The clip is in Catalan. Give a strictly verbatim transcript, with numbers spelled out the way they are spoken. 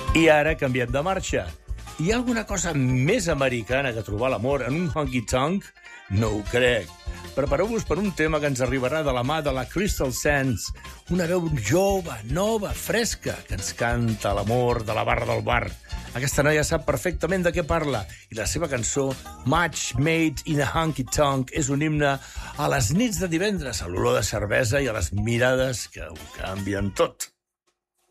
I ara canviem de marxa. Hi ha alguna cosa més americana que trobar l'amor en un honky-tonk? No ho crec. Prepareu-vos per un tema que ens arribarà de la mà de la Crystal Sands, una veu jove, nova, fresca, que ens canta l'amor de la barra del bar. Aquesta noia sap perfectament de què parla i la seva cançó Match Made in a Honky Tonk és un himne a les nits de divendres, a l'olor de cervesa i a les mirades que ho canvien tot.